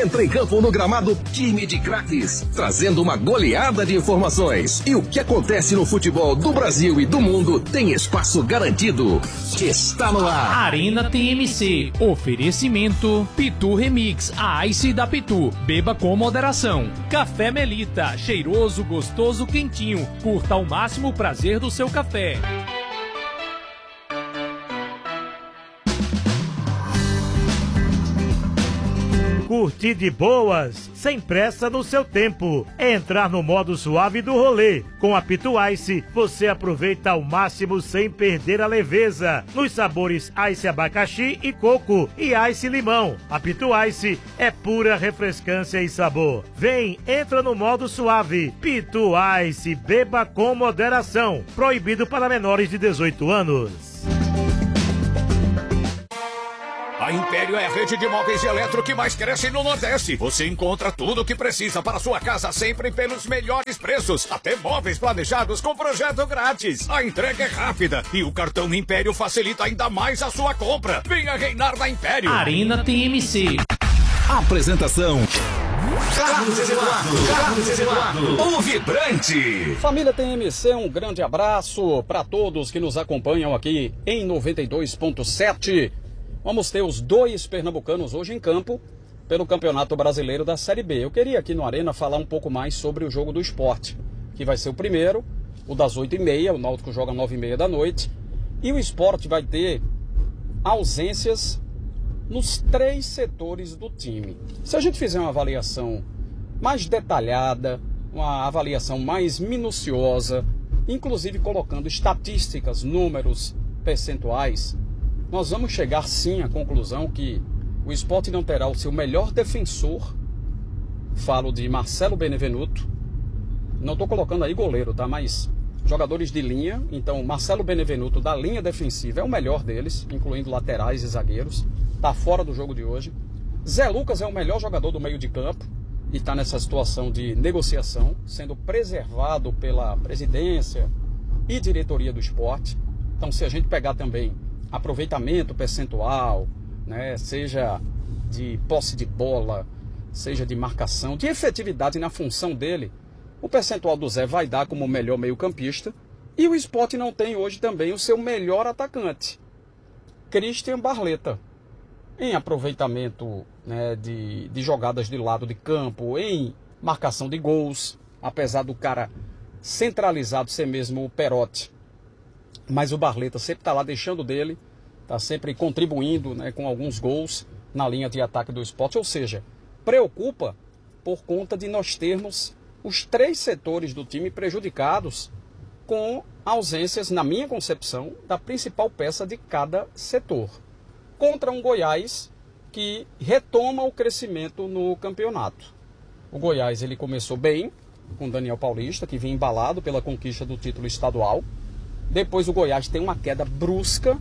Entra em campo no gramado Time de Craques, trazendo uma goleada de informações. E o que acontece no futebol do Brasil e do mundo tem espaço garantido. Está no ar. Arena TMC. Oferecimento Pitu Remix, a Ice da Pitu. Beba com moderação. Café Melita, cheiroso, gostoso, quentinho. Curta ao máximo o prazer do seu café. Curtir de boas, sem pressa no seu tempo. É entrar no modo suave do rolê. Com a Pitu Ice, você aproveita ao máximo sem perder a leveza. Nos sabores Ice abacaxi e coco e Ice limão. A Pitu Ice é pura refrescância e sabor. Vem, entra no modo suave. Pitu Ice, beba com moderação. Proibido para menores de 18 anos. A Império é a rede de móveis e eletro que mais cresce no Nordeste. Você encontra tudo o que precisa para sua casa sempre pelos melhores preços. Até móveis planejados com projeto grátis. A entrega é rápida e o cartão Império facilita ainda mais a sua compra. Venha reinar na Império. Arena TMC. Apresentação: Carlos Eduardo, o vibrante. Família TMC, um grande abraço para todos que nos acompanham aqui em 92.7. Vamos ter os dois pernambucanos hoje em campo pelo Campeonato Brasileiro da Série B. Eu queria aqui no Arena falar um pouco mais sobre o jogo do Sport, que vai ser o primeiro, o das 8h30, o Náutico joga 9h30 da noite. E o Sport vai ter ausências nos 3 setores do time. Se a gente fizer uma avaliação mais detalhada, uma avaliação mais minuciosa, inclusive colocando estatísticas, números, percentuais, nós vamos chegar sim à conclusão que o Sport não terá o seu melhor defensor. Falo de Marcelo Benevenuto. Não estou colocando aí goleiro, tá? Mas jogadores de linha. Então Marcelo Benevenuto da linha defensiva é o melhor deles, incluindo laterais e zagueiros. Está fora do jogo de hoje. Zé Lucas é o melhor jogador do meio de campo e está nessa situação de negociação, sendo preservado pela presidência e diretoria do Sport. Então se a gente pegar também aproveitamento percentual, né, seja de posse de bola, seja de marcação, de efetividade na função dele, o percentual do Zé vai dar como o melhor meio-campista. E o Sport não tem hoje também o seu melhor atacante, Christian Barleta, em aproveitamento, né, de jogadas de lado de campo, em marcação de gols, apesar do cara centralizado ser mesmo o Perotti. Mas o Barleta sempre está lá deixando dele, está sempre contribuindo, né, com alguns gols na linha de ataque do Sport. Ou seja, preocupa por conta de nós termos os 3 setores do time prejudicados com ausências, na minha concepção, da principal peça de cada setor. Contra um Goiás que retoma o crescimento no campeonato. O Goiás ele começou bem com Daniel Paulista, que vinha embalado pela conquista do título estadual. Depois o Goiás tem uma queda brusca,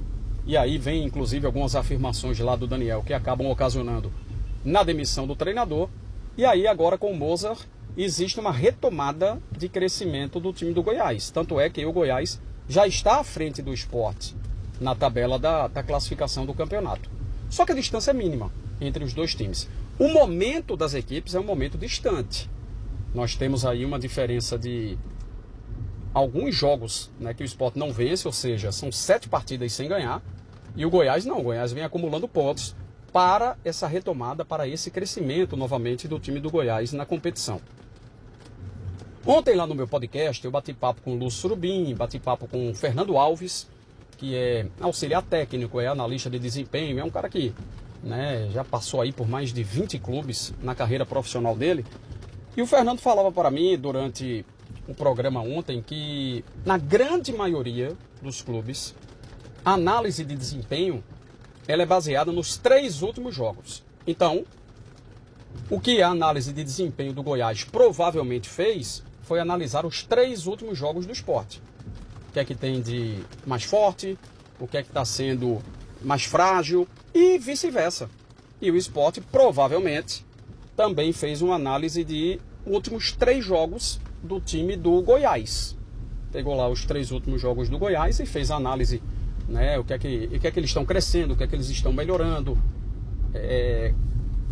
e aí vem inclusive algumas afirmações de lá do Daniel que acabam ocasionando na demissão do treinador. E aí agora com o Mozart existe uma retomada de crescimento do time do Goiás. Tanto é que o Goiás já está à frente do Sport na tabela da classificação do campeonato. Só que a distância é mínima entre os dois times. O momento das equipes é um momento distante. Nós temos aí uma diferença de alguns jogos, né, que o Sport não vence, ou seja, são 7 partidas sem ganhar, e o Goiás não. O Goiás vem acumulando pontos para essa retomada, para esse crescimento novamente do time do Goiás na competição. Ontem lá no meu podcast eu bati papo com o Lúcio Surubim, bati papo com o Fernando Alves, que é auxiliar técnico, é analista de desempenho, é um cara que, né, já passou aí por mais de 20 clubes na carreira profissional dele. E o Fernando falava para mim durante o programa ontem que na grande maioria dos clubes a análise de desempenho ela é baseada nos 3 últimos jogos. Então, o que a análise de desempenho do Goiás provavelmente fez foi analisar os 3 últimos jogos do Sport. O que é que tem de mais forte, o que é que está sendo mais frágil e vice-versa. E o Sport provavelmente também fez uma análise de últimos 3 jogos do time do Goiás. Pegou lá os 3 últimos jogos do Goiás e fez a análise, né, o que é que eles estão crescendo, o que é que eles estão melhorando,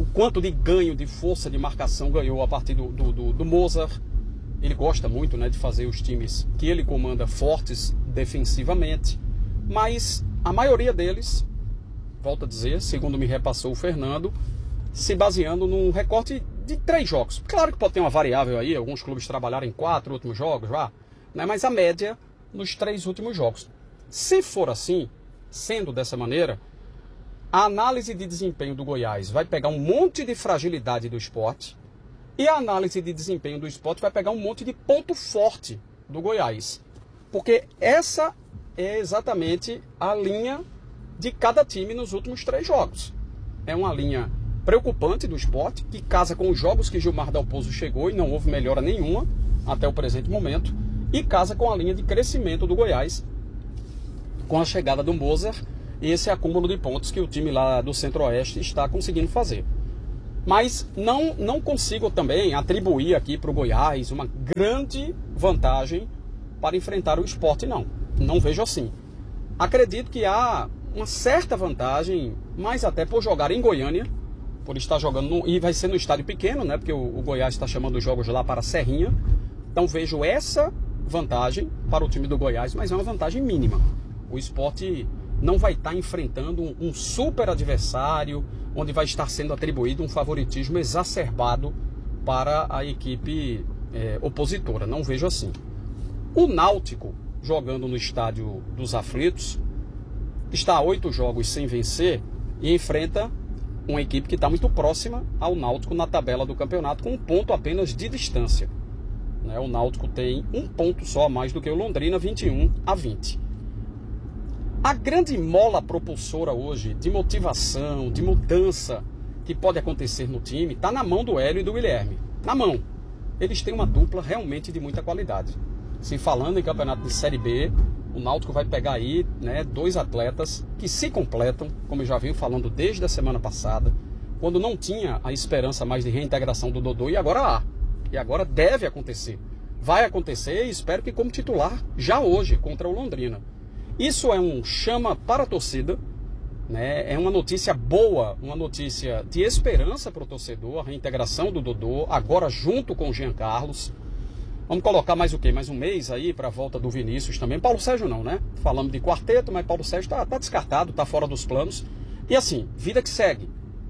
o quanto de ganho de força de marcação ganhou a partir do Mozart. Ele gosta muito, né, de fazer os times que ele comanda fortes defensivamente, mas a maioria deles, volto a dizer, segundo me repassou o Fernando, se baseando num recorte de 3 jogos. Claro que pode ter uma variável aí, alguns clubes trabalharam em 4 últimos jogos, né, mas a média nos 3 últimos jogos. Se for assim, sendo dessa maneira, a análise de desempenho do Goiás vai pegar um monte de fragilidade do Sport e a análise de desempenho do Sport vai pegar um monte de ponto forte do Goiás. Porque essa é exatamente a linha de cada time nos últimos 3 jogos. É uma linha preocupante do Sport, que casa com os jogos que Gilmar Dalpozo chegou e não houve melhora nenhuma até o presente momento, e casa com a linha de crescimento do Goiás, com a chegada do Mozart e esse acúmulo de pontos que o time lá do Centro-Oeste está conseguindo fazer. Mas não consigo também atribuir aqui para o Goiás uma grande vantagem para enfrentar o Sport, não. Não vejo assim. Acredito que há uma certa vantagem, mas até por jogar em Goiânia, por estar jogando, e vai ser no estádio pequeno, né? Porque o Goiás está chamando os jogos lá para Serrinha. Então vejo essa vantagem para o time do Goiás, mas é uma vantagem mínima. O Sport não vai estar enfrentando um super adversário, onde vai estar sendo atribuído um favoritismo exacerbado para a equipe opositora. Não vejo assim. O Náutico, jogando no estádio dos Aflitos, está a 8 jogos sem vencer e enfrenta uma equipe que está muito próxima ao Náutico na tabela do campeonato, com 1 ponto apenas de distância. O Náutico tem 1 ponto só a mais do que o Londrina, 21-20. A grande mola propulsora hoje de motivação, de mudança que pode acontecer no time, está na mão do Hélio e do Guilherme. Na mão. Eles têm uma dupla realmente de muita qualidade. Se falando em campeonato de Série B, o Náutico vai pegar aí, né, 2 atletas que se completam, como eu já venho falando desde a semana passada, quando não tinha a esperança mais de reintegração do Dodô, e agora há. E agora deve acontecer. Vai acontecer e espero que como titular já hoje contra o Londrina. Isso é um chama para a torcida, né? É uma notícia boa, uma notícia de esperança para o torcedor, a reintegração do Dodô, agora junto com o Jean Carlos. Vamos colocar mais o quê? Mais um mês aí para a volta do Vinícius também. Paulo Sérgio não, né? Falamos de quarteto, mas Paulo Sérgio tá descartado, tá fora dos planos. E assim, vida que segue.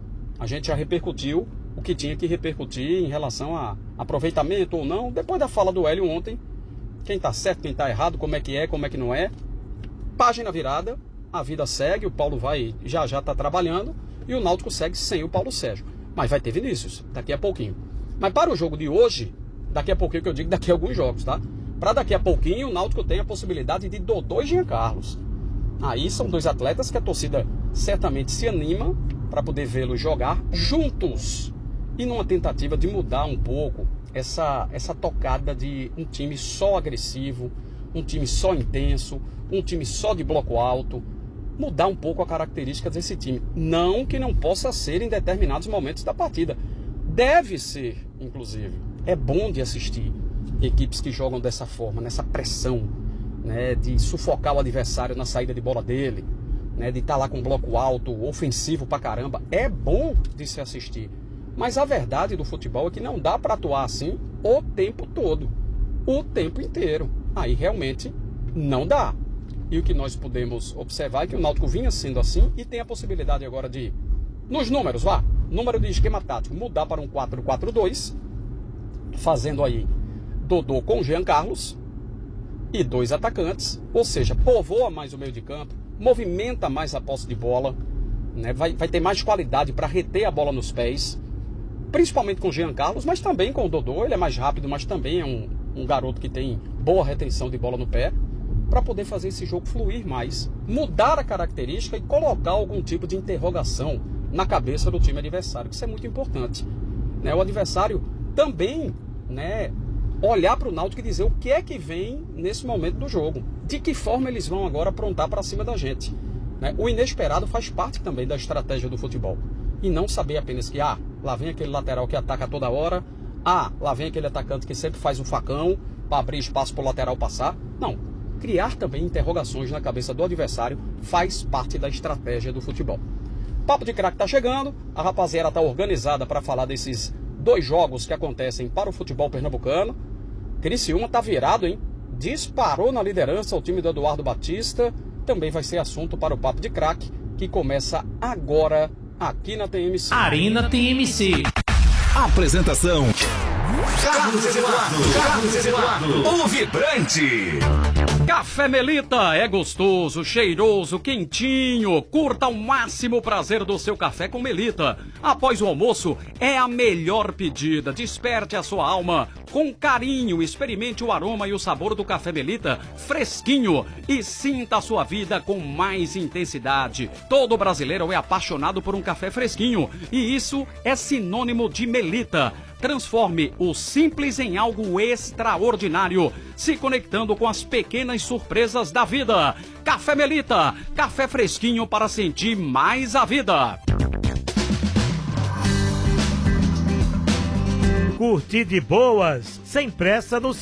A gente já repercutiu o que tinha que repercutir em relação a aproveitamento ou não. Depois da fala do Hélio ontem, quem tá certo, quem tá errado, como é que não é. Página virada, a vida segue, o Paulo já tá trabalhando e o Náutico segue sem o Paulo Sérgio. Mas vai ter Vinícius, daqui a pouquinho. Mas para o jogo de hoje, daqui a pouquinho, que eu digo daqui a alguns jogos, tá? Para daqui a pouquinho, o Náutico tem a possibilidade de Dodô e Jean Carlos. Aí são 2 atletas que a torcida certamente se anima para poder vê-los jogar juntos. E numa tentativa de mudar um pouco essa tocada de um time só agressivo, um time só intenso, um time só de bloco alto, mudar um pouco a característica desse time. Não que não possa ser em determinados momentos da partida. Deve ser, inclusive. É bom de assistir equipes que jogam dessa forma, nessa pressão, né, de sufocar o adversário na saída de bola dele, né, de estar lá com bloco alto, ofensivo pra caramba. É bom de se assistir. Mas a verdade do futebol é que não dá para atuar assim o tempo todo, o tempo inteiro. Aí realmente não dá. E o que nós podemos observar é que o Náutico vinha sendo assim e tem a possibilidade agora de, nos números, número de esquema tático, mudar para um 4-4-2, fazendo aí Dodô com Jean Carlos e 2 atacantes, ou seja, povoa mais o meio de campo, movimenta mais a posse de bola, né? Vai ter mais qualidade para reter a bola nos pés, principalmente com o Jean Carlos, mas também com o Dodô. Ele é mais rápido, mas também é um garoto que tem boa retenção de bola no pé, para poder fazer esse jogo fluir mais, mudar a característica e colocar algum tipo de interrogação na cabeça do time adversário, que isso é muito importante, né? O adversário também, né, olhar para o Náutico e dizer o que é que vem nesse momento do jogo, de que forma eles vão agora aprontar para cima da gente, né? O inesperado faz parte também da estratégia do futebol, e não saber apenas que lá vem aquele lateral que ataca toda hora, lá vem aquele atacante que sempre faz um facão para abrir espaço para o lateral passar. Não. Criar também interrogações na cabeça do adversário faz parte da estratégia do futebol. Papo de Craque tá chegando, a rapaziada tá organizada para falar desses 2 jogos que acontecem para o futebol pernambucano. Criciúma tá virado, hein? Disparou na liderança o time do Eduardo Batista. Também vai ser assunto para o Papo de Craque, que começa agora aqui na TMC. Arena TMC. Apresentação: Carlos Eduardo, o vibrante. Café Melita é gostoso, cheiroso, quentinho. Curta ao máximo o prazer do seu café com Melita. Após o almoço, é a melhor pedida. Desperte a sua alma com carinho. Experimente o aroma e o sabor do café Melita fresquinho e sinta a sua vida com mais intensidade. Todo brasileiro é apaixonado por um café fresquinho e isso é sinônimo de Melita. Transforme o simples em algo extraordinário, se conectando com as pequenas surpresas da vida. Café Melita, café fresquinho para sentir mais a vida. Curtir de boas, sem pressa no